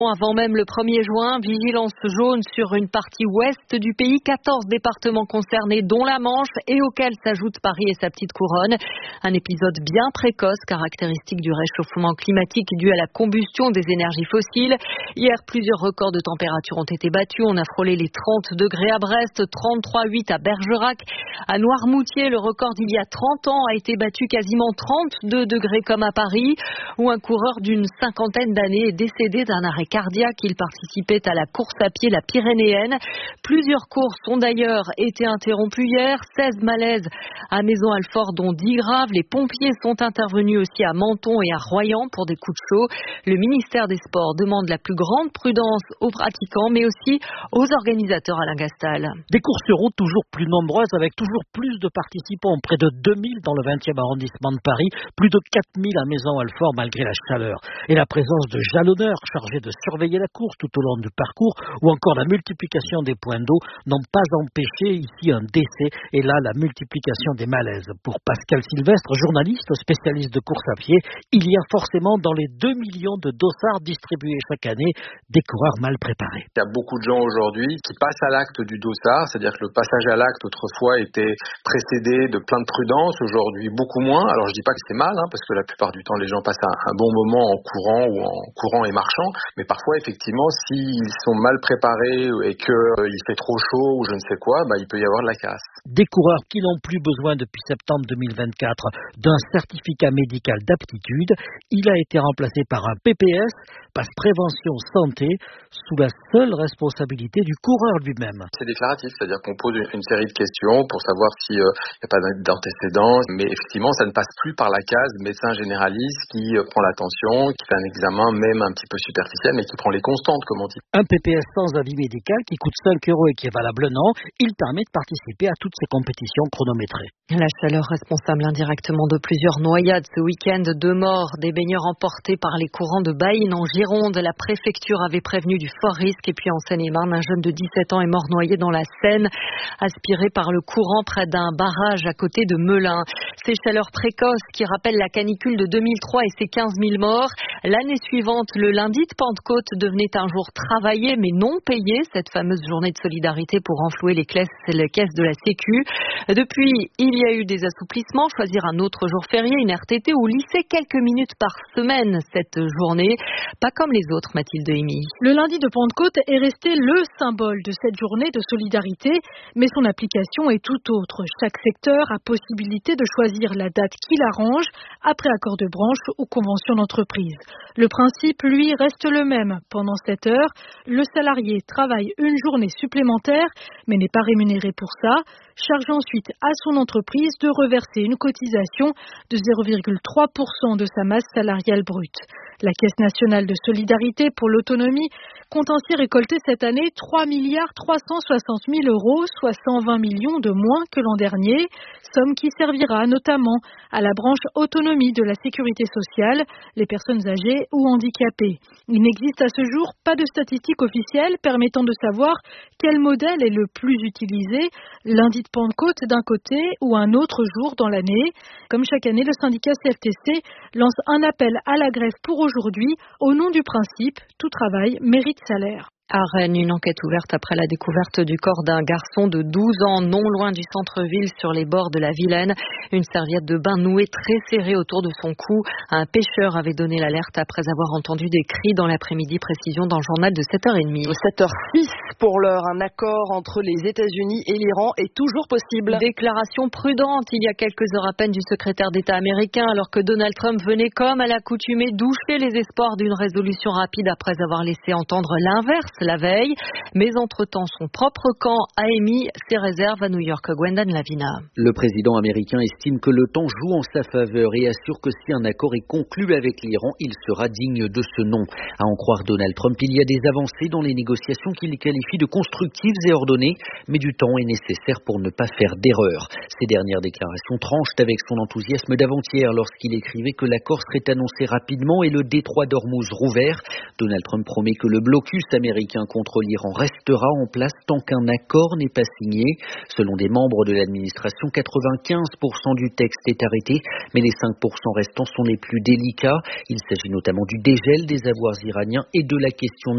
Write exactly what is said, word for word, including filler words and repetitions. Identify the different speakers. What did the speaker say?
Speaker 1: Avant même le premier juin, vigilance jaune sur une partie ouest du pays, quatorze départements concernés dont la Manche et auxquels s'ajoutent Paris et sa petite couronne. Un épisode bien précoce, caractéristique du réchauffement climatique dû à la combustion des énergies fossiles. Hier, plusieurs records de température ont été battus. On a frôlé les trente degrés à Brest, trente-trois virgule huit à Bergerac. À Noirmoutier, le record d'il y a trente ans a été battu quasiment trente-deux degrés comme à Paris, où un coureur d'une cinquantaine d'années est décédé d'un arrêt cardiaque. Il participait à la course à pied la Pyrénéenne. Plusieurs courses ont d'ailleurs été interrompues hier. seize malaises à Maison-Alfort, dont dix graves. Les pompiers sont intervenus aussi à Menton et à Royan pour des coups de chaud. Le ministère des Sports demande la plus grande prudence aux pratiquants, mais aussi aux organisateurs. Alain Gastal.
Speaker 2: Des courses routes toujours plus nombreuses avec toujours plus de participants. Près de deux mille dans le vingtième arrondissement de Paris. Plus de quatre mille à Maison-Alfort malgré la chaleur. Et la présence de jalonneurs chargés de surveiller la course tout au long du parcours, ou encore la multiplication des points d'eau n'ont pas empêché ici un décès et là la multiplication des malaises. Pour Pascal Sylvestre, journaliste spécialiste de course à pied, il y a forcément dans les deux millions de dossards distribués chaque année des coureurs mal préparés.
Speaker 3: Il y a beaucoup de gens aujourd'hui qui passent à l'acte du dossard, c'est-à-dire que le passage à l'acte autrefois était précédé de plein de prudence, aujourd'hui beaucoup moins. Alors je dis pas que c'est mal, hein, parce que la plupart du temps les gens passent un, un bon moment en courant ou en courant et marchant, mais parfois effectivement s'ils sont mal préparés et qu'il euh, fait trop chaud ou je ne sais quoi, bah, il peut y avoir de la casse.
Speaker 2: Des coureurs qui n'ont plus besoin depuis septembre deux mille vingt-quatre d'un certificat médical d'aptitude. Il a été remplacé par un P P S, passe prévention santé, sous la seule responsabilité du coureur lui-même.
Speaker 3: C'est déclaratif, c'est-à-dire qu'on pose une série de questions pour savoir s'il n'y euh, a pas d'antécédents, mais effectivement ça ne passe plus par la case médecin généraliste qui euh, prend l'attention, qui fait un examen même un petit peu superficiel, mais qui prend les constantes, comme on dit.
Speaker 2: Un P P S sans avis médical qui coûte cinq euros et qui est valable un an, il permet de participer à toutes ces compétitions chronométrées.
Speaker 1: La chaleur responsable indirectement de plusieurs noyades ce week-end, deux morts, des baigneurs emportés par les courants de Baïnes en Gironde. La préfecture avait prévenu du fort risque. Et puis en Seine-et-Marne, un jeune de dix-sept ans est mort noyé dans la Seine, aspiré par le courant près d'un barrage à côté de Melun. Ces chaleurs précoces qui rappellent la canicule de deux mille trois et ses quinze mille morts. L'année suivante, le lundi de Pentecôte devenait un jour travaillé mais non payé, cette fameuse journée de solidarité pour renflouer les caisses, les caisses de la Sécu. Depuis, il y a eu des assouplissements, choisir un autre jour férié, une R T T ou lisser quelques minutes par semaine cette journée. Pas comme les autres, Mathilde Hémy.
Speaker 4: Le lundi de Pentecôte est resté le symbole de cette journée de solidarité, mais son application est tout autre. Chaque secteur a possibilité de choisir la date qui l'arrange, après accord de branche ou convention d'entreprise. Le principe, lui, reste le même. Pendant cette heure, le salarié travaille une journée supplémentaire, mais n'est pas rémunéré pour ça. Charge ensuite à son entreprise de reverser une cotisation de zéro virgule trois pour cent de sa masse salariale brute. La Caisse nationale de solidarité pour l'autonomie compte ainsi récolter cette année trois milliards trois cent soixante mille euros, soit cent vingt millions de moins que l'an dernier, somme qui servira notamment à la branche autonomie de la sécurité sociale, les personnes âgées ou handicapées. Il n'existe à ce jour pas de statistiques officielles permettant de savoir quel modèle est le plus utilisé, lundi de Pentecôte d'un côté ou un autre jour dans l'année. Comme chaque année, le syndicat C F T C lance un appel à la grève pour aujourd'hui au nom du principe « Tout travail mérite salaire ».
Speaker 1: À Rennes, une enquête ouverte après la découverte du corps d'un garçon de douze ans non loin du centre-ville sur les bords de la Vilaine. Une serviette de bain nouée très serrée autour de son cou. Un pêcheur avait donné l'alerte après avoir entendu des cris dans l'après-midi. Précision dans le journal de sept heures trente.
Speaker 5: sept heures six pour l'heure. Un accord entre les États-Unis et l'Iran est toujours possible.
Speaker 1: Déclaration prudente il y a quelques heures à peine du secrétaire d'État américain alors que Donald Trump venait comme à l'accoutumée doucher les espoirs d'une résolution rapide après avoir laissé entendre l'inverse la veille, mais entre-temps son propre camp a émis ses réserves à New York. Gwendan Lavina.
Speaker 6: Le président américain estime que le temps joue en sa faveur et assure que si un accord est conclu avec l'Iran, il sera digne de ce nom. À en croire Donald Trump, il y a des avancées dans les négociations qu'il qualifie de constructives et ordonnées, mais du temps est nécessaire pour ne pas faire d'erreur. Ces dernières déclarations tranchent avec son enthousiasme d'avant-hier lorsqu'il écrivait que l'accord serait annoncé rapidement et le détroit d'Ormuz rouvert. Donald Trump promet que le blocus américain contre l'Iran restera en place tant qu'un accord n'est pas signé. Selon des membres de l'administration, quatre-vingt-quinze pour cent du texte est arrêté, mais les cinq pour cent restants sont les plus délicats. Il s'agit notamment du dégel des avoirs iraniens et de la question